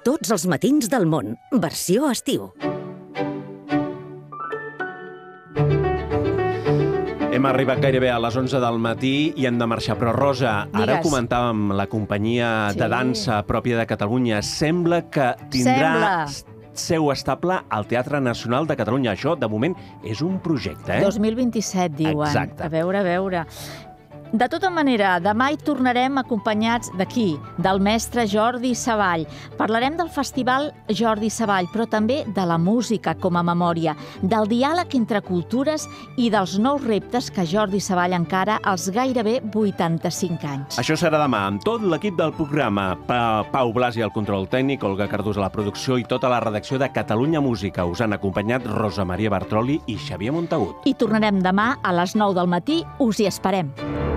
Tots els matins del món, versió estiu. Hem arribat gairebé a les 11 del matí i hem de marxar. Però, Rosa, ara ho comentàvem, la companyia de dansa pròpia de Catalunya sembla que tindrà seu estable al Teatre Nacional de Catalunya. Això, de moment, és un projecte, 2027, diuen. Exacte. A veure. De tota manera, demà hi tornarem acompanyats d'aquí, del mestre Jordi Savall. Parlarem del Festival Jordi Savall, però també de la música com a memòria, del diàleg entre cultures i dels nous reptes que Jordi Savall encara als gairebé 85 anys. Això serà demà, amb tot l'equip del programa. Pau Blasi al control tècnic, Olga Cardús a la producció i tota la redacció de Catalunya Música. Us han acompanyat Rosa Maria Bartroli i Xavier Montagut. I tornarem demà a les 9 del matí. Us hi esperem.